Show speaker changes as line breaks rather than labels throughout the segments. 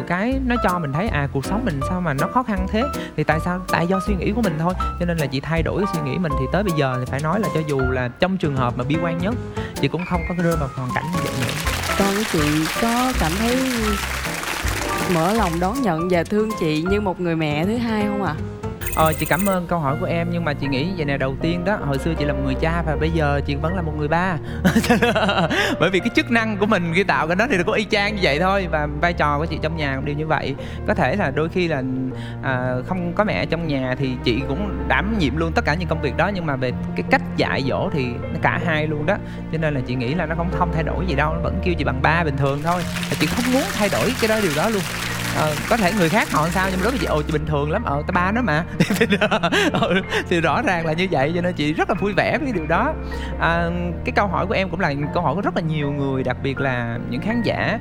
cái nó cho mình thấy cuộc sống mình sao mà nó khó khăn thế. Thì tại do suy nghĩ của mình thôi. Cho nên là chị thay đổi cái suy nghĩ mình. Thì tới bây giờ thì phải nói là cho dù là trong trường hợp mà bi quan nhất, chị cũng không có rơi vào hoàn cảnh như vậy nữa.
Con của chị có cảm thấy mở lòng đón nhận và thương chị như một người mẹ thứ hai không ạ?
Chị cảm ơn câu hỏi của em, nhưng mà chị nghĩ vậy nè, đầu tiên đó, hồi xưa chị là một người cha và bây giờ chị vẫn là một người ba. Bởi vì cái chức năng của mình khi tạo cái đó thì nó có y chang như vậy thôi, và vai trò của chị trong nhà cũng đều như vậy. Có thể là đôi khi là không có mẹ trong nhà thì chị cũng đảm nhiệm luôn tất cả những công việc đó, nhưng mà về cái cách dạy dỗ thì nó cả hai luôn đó. Cho nên là chị nghĩ là nó không thay đổi gì đâu, nó vẫn kêu chị bằng ba bình thường thôi. Chị không muốn thay đổi cái đó, điều đó luôn. Có thể người khác họ sao, nhưng mà đối với chị chị bình thường lắm, ta ba nó mà. Thì rõ ràng là như vậy, cho nên chị rất là vui vẻ với cái điều đó. Cái câu hỏi của em cũng là câu hỏi của rất là nhiều người, đặc biệt là những khán giả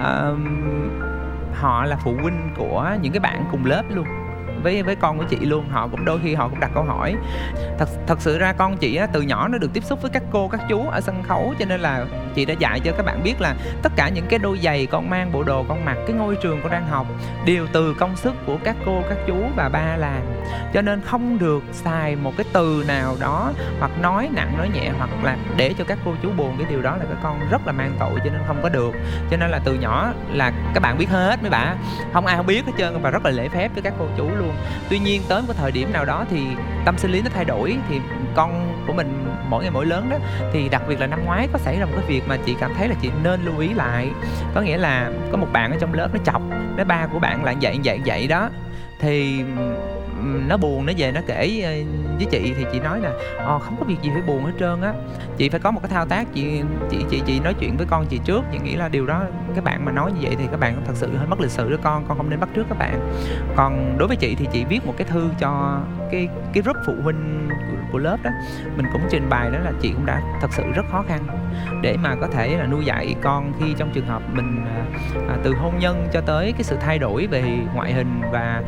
họ là phụ huynh của những cái bạn cùng lớp luôn, với con của chị luôn. Họ cũng đôi khi họ cũng đặt câu hỏi. Thật sự ra con chị á, từ nhỏ nó được tiếp xúc với các cô các chú ở sân khấu, cho nên là chị đã dạy cho các bạn biết là tất cả những cái đôi giày con mang, bộ đồ con mặc, cái ngôi trường con đang học đều từ công sức của các cô các chú và ba làm. Cho nên không được xài một cái từ nào đó hoặc nói nặng nói nhẹ, hoặc là để cho các cô chú buồn. Cái điều đó là các con rất là mang tội, cho nên không có được. Cho nên là từ nhỏ là các bạn biết hết mấy bà, không ai không biết hết trơn, và rất là lễ phép với các cô chú luôn. Tuy nhiên tới một thời điểm nào đó thì tâm sinh lý nó thay đổi, thì con của mình mỗi ngày mỗi lớn đó, thì đặc biệt là năm ngoái có xảy ra một cái việc mà chị cảm thấy là chị nên lưu ý lại. Có nghĩa là có một bạn ở trong lớp nó chọc cái ba của bạn là vậy đó, thì nó buồn, nó về nó kể với chị, thì chị nói là không có việc gì phải buồn hết trơn á, chị phải có một cái thao tác. Chị nói chuyện với con chị trước. Chị nghĩ là điều đó, các bạn mà nói như vậy thì các bạn thật sự hơi mất lịch sự đó con không nên bắt trước các bạn. Còn đối với chị thì chị viết một cái thư cho cái group phụ huynh của lớp đó. Mình cũng trình bày đó là chị cũng đã thật sự rất khó khăn để mà có thể là nuôi dạy con, khi trong trường hợp mình từ hôn nhân cho tới cái sự thay đổi về ngoại hình và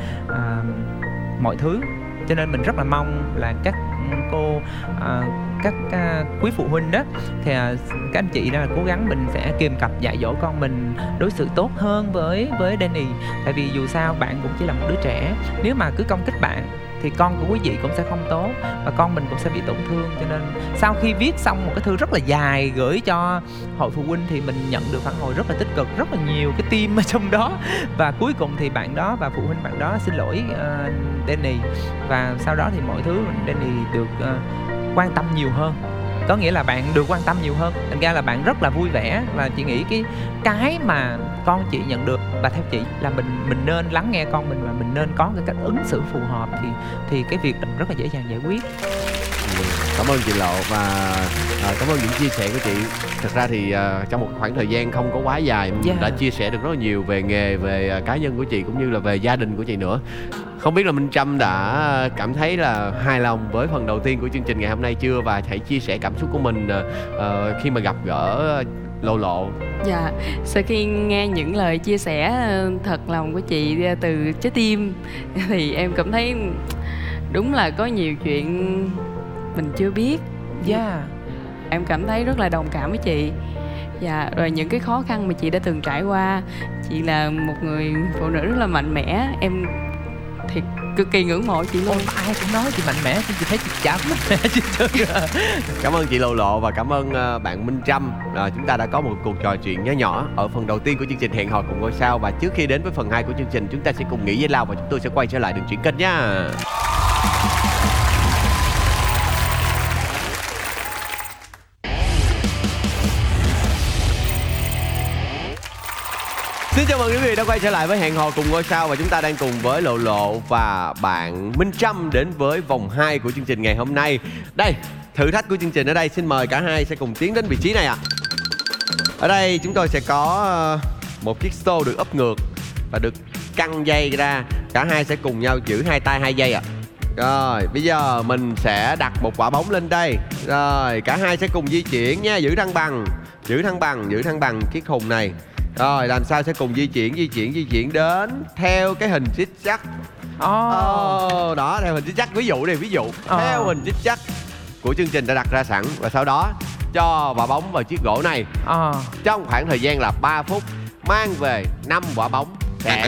mọi thứ. Cho nên mình rất là mong là các cô, các quý phụ huynh đó, thì các anh chị là cố gắng mình sẽ kìm cặp dạy dỗ con mình đối xử tốt hơn với Danny. Tại vì dù sao bạn cũng chỉ là một đứa trẻ, nếu mà cứ công kích bạn thì con của quý vị cũng sẽ không tốt, và con mình cũng sẽ bị tổn thương. Cho nên sau khi viết xong một cái thư rất là dài gửi cho hội phụ huynh thì mình nhận được phản hồi rất là tích cực, rất là nhiều cái team ở trong đó. Và cuối cùng thì bạn đó và phụ huynh bạn đó xin lỗi Danny, và sau đó thì mọi thứ Danny được quan tâm nhiều hơn. Có nghĩa là bạn được quan tâm nhiều hơn, thành ra là bạn rất là vui vẻ. Và chị nghĩ cái mà con chị nhận được, và theo chị là mình nên lắng nghe con mình, và mình nên có cái cách ứng xử phù hợp, thì cái việc rất là dễ dàng giải quyết.
Cảm ơn chị Lộ và cảm ơn những chia sẻ của chị. Thật ra thì trong một khoảng thời gian không có quá dài, mình đã chia sẻ được rất là nhiều về nghề, về cá nhân của chị, cũng như là về gia đình của chị nữa. Không biết là Minh Trâm đã cảm thấy là hài lòng với phần đầu tiên của chương trình ngày hôm nay chưa? Và hãy chia sẻ cảm xúc của mình khi mà gặp gỡ Lộ Lộ.
Dạ, sau khi nghe những lời chia sẻ thật lòng của chị từ trái tim thì em cảm thấy đúng là có nhiều chuyện mình chưa biết. Em cảm thấy rất là đồng cảm với chị. Dạ, rồi những cái khó khăn mà chị đã từng trải qua. Chị là một người phụ nữ rất là mạnh mẽ. Em thiệt cực kỳ ngưỡng mộ chị luôn.
Ai cũng nói chị mạnh mẽ, chị thấy chị chả mạnh mẽ chứ.
Cảm ơn chị Lộ Lộ và cảm ơn bạn Minh Trâm. Chúng ta đã có một cuộc trò chuyện nhỏ nhỏ ở phần đầu tiên của chương trình Hẹn Hò Cùng Ngôi Sao. Và trước khi đến với phần 2 của chương trình, chúng ta sẽ cùng nghỉ giải lao và chúng tôi sẽ quay trở lại đường chuyển kênh nha. Xin chào mừng quý vị đã quay trở lại với Hẹn Hò Cùng Ngôi Sao. Và chúng ta đang cùng với Lộ Lộ và bạn Minh Trâm đến với vòng 2 của chương trình ngày hôm nay. Đây, thử thách của chương trình ở đây, xin mời cả hai sẽ cùng tiến đến vị trí này ạ. Ở đây chúng tôi sẽ có một chiếc xô được ấp ngược và được căng dây ra. Cả hai sẽ cùng nhau giữ hai tay hai dây ạ. Rồi, bây giờ mình sẽ đặt một quả bóng lên đây. Rồi, cả hai sẽ cùng di chuyển nha, giữ thăng bằng. Giữ thăng bằng chiếc thùng này. Rồi, làm sao sẽ cùng di chuyển đến theo cái hình xích sắt. Đó, theo hình xích sắt. Ví dụ theo hình xích sắt của chương trình đã đặt ra sẵn. Và sau đó cho quả bóng vào chiếc gỗ này. Trong khoảng thời gian là 3 phút mang về 5 quả bóng